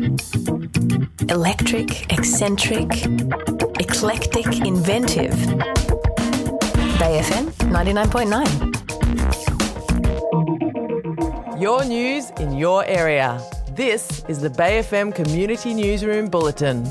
Electric, eccentric, eclectic, inventive. Bay FM 99.9. Your news in your area. This is the Bay FM Community Newsroom Bulletin.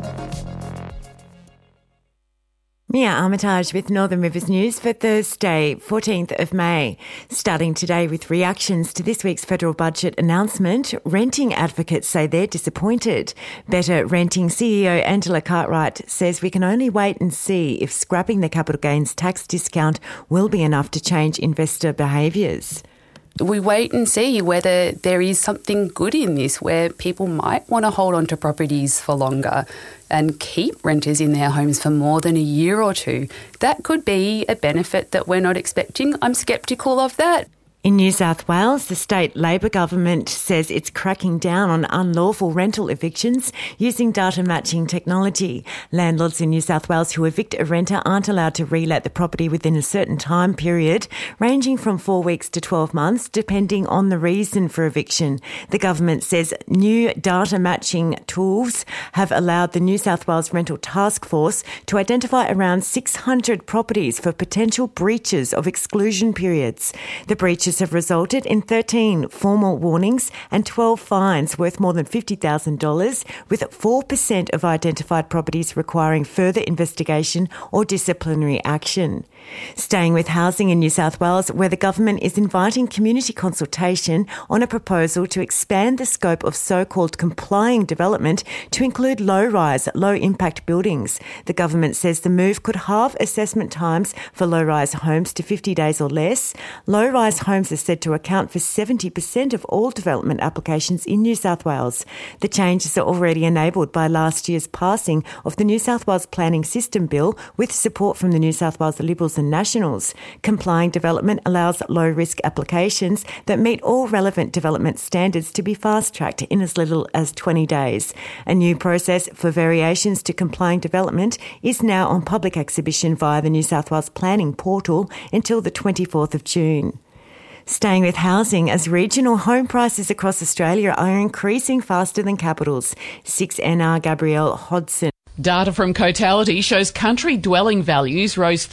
Mia Armitage with Northern Rivers News for Thursday, 14th of May. Starting today with reactions to this week's federal budget announcement, renting advocates say they're disappointed. Better Renting CEO Angela Cartwright says we can only wait and see if scrapping the capital gains tax discount will be enough to change investor behaviours. We wait and see whether there is something good in this where people might want to hold on to properties for longer and keep renters in their homes for more than a year or two. That could be a benefit that we're not expecting. I'm sceptical of that. In New South Wales, the state Labor government says it's cracking down on unlawful rental evictions using data matching technology. Landlords in New South Wales who evict a renter aren't allowed to relet the property within a certain time period, ranging from 4 weeks to 12 months, depending on the reason for eviction. The government says new data matching tools have allowed the New South Wales Rental Task Force to identify around 600 properties for potential breaches of exclusion periods. The breaches have resulted in 13 formal warnings and 12 fines worth more than $50,000, with 4% of identified properties requiring further investigation or disciplinary action. Staying with housing in New South Wales, where the government is inviting community consultation on a proposal to expand the scope of so-called complying development to include low-rise, low-impact buildings. The government says the move could halve assessment times for low-rise homes to 50 days or less. Low-rise homes are said to account for 70% of all development applications in New South Wales. The changes are already enabled by last year's passing of the New South Wales Planning System Bill with support from the New South Wales Liberals and Nationals. Complying development allows low-risk applications that meet all relevant development standards to be fast-tracked in as little as 20 days. A new process for variations to complying development is now on public exhibition via the New South Wales Planning Portal until the 24th of June. Staying with housing, as regional home prices across Australia are increasing faster than capitals. 6NR Gabrielle Hodson. Data from Cotality shows country dwelling values rose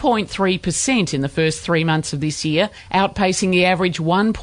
3.3% in the first 3 months of this year, outpacing the average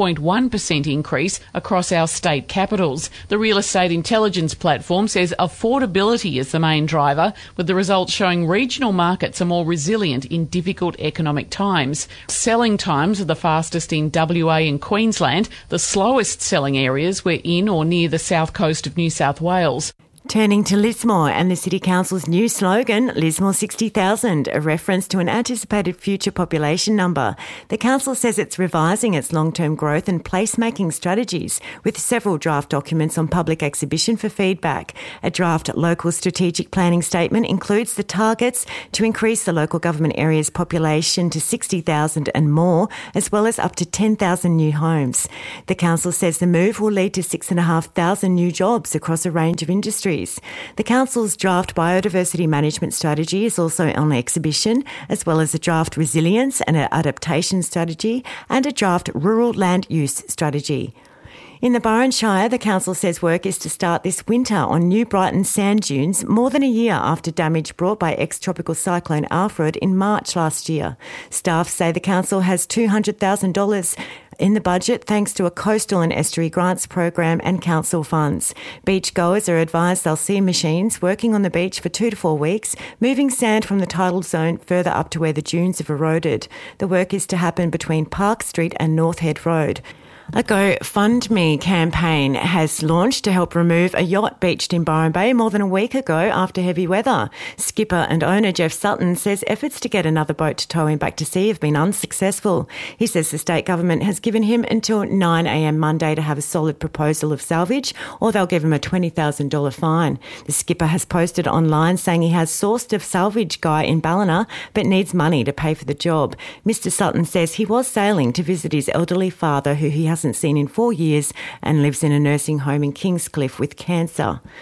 1.1% increase across our state capitals. The Real Estate Intelligence platform says affordability is the main driver, with the results showing regional markets are more resilient in difficult economic times. Selling times are the fastest in WA and Queensland. The slowest selling areas were in or near the south coast of New South Wales. Turning to Lismore and the City Council's new slogan, Lismore 60,000, a reference to an anticipated future population number. The council says it's revising its long-term growth and placemaking strategies, with several draft documents on public exhibition for feedback. A draft local strategic planning statement includes the targets to increase the local government area's population to 60,000 and more, as well as up to 10,000 new homes. The council says the move will lead to 6,500 new jobs across a range of industries. The Council's draft biodiversity management strategy is also on exhibition, as well as a draft resilience and adaptation strategy and a draft rural land use strategy. In the Byron Shire, the council says work is to start this winter on New Brighton sand dunes more than a year after damage brought by ex-tropical cyclone Alfred in March last year. Staff say the council has $200,000 in the budget thanks to a coastal and estuary grants program and council funds. Beachgoers are advised they'll see machines working on the beach for 2 to 4 weeks, moving sand from the tidal zone further up to where the dunes have eroded. The work is to happen between Park Street and North Head Road. A GoFundMe campaign has launched to help remove a yacht beached in Byron Bay more than a week ago after heavy weather. Skipper and owner Jeff Sutton says efforts to get another boat to tow him back to sea have been unsuccessful. He says the state government has given him until 9 a.m. Monday to have a solid proposal of salvage, or they'll give him a $20,000 fine. The skipper has posted online saying he has sourced a salvage guy in Ballina but needs money to pay for the job. Mr Sutton says he was sailing to visit his elderly father, who he hasn't seen in 4 years and lives in a nursing home in Kingscliff with cancer.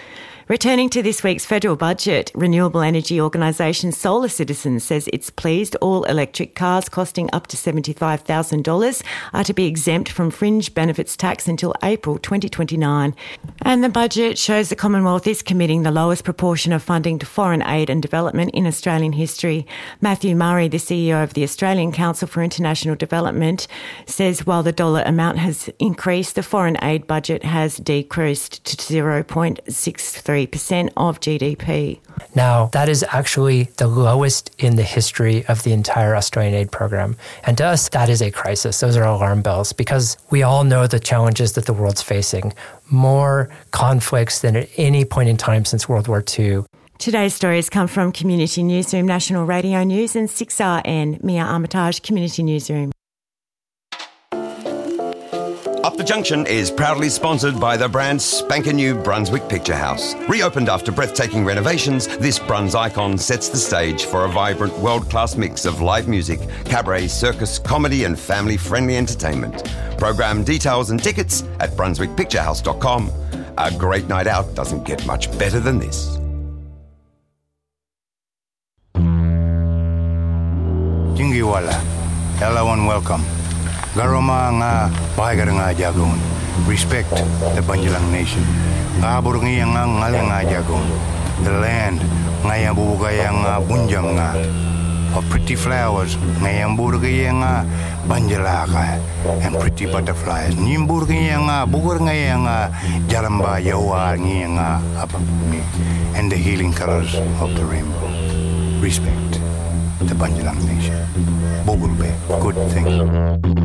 Returning to this week's federal budget, renewable energy organisation Solar Citizens says it's pleased all electric cars costing up to $75,000 are to be exempt from fringe benefits tax until April 2029. And the budget shows the Commonwealth is committing the lowest proportion of funding to foreign aid and development in Australian history. Matthew Murray, the CEO of the Australian Council for International Development, says while the dollar amount has increased, the foreign aid budget has decreased to 0.63% of GDP. Now, that is actually the lowest in the history of the entire Australian aid program. And to us, that is a crisis. Those are alarm bells because we all know the challenges that the world's facing. More conflicts than at any point in time since World War II. Today's stories come from Community Newsroom, National Radio News and 6RN, Mia Armitage, Community Newsroom. Up the Junction is proudly sponsored by the brand spanking new Brunswick Picture House. Reopened after breathtaking renovations, this Bruns icon sets the stage for a vibrant, world-class mix of live music, cabaret, circus, comedy and family-friendly entertainment. Program details and tickets at brunswickpicturehouse.com. A great night out doesn't get much better than this. Jingiwala, hello and welcome. Garoma nga bahagar nga jagon. Respect the Banjalang Nation. Abur nga ngale nga jagon. The land nga bubugaya nga bunjang nga. Of pretty flowers nga burgaya nga Banjalaka and pretty butterflies. Nimburgaya nga bugur nga jaramba yawa nga apapumi. And the healing colors of the rainbow. Respect the Banjalang Nation. Bogulbe, good thing.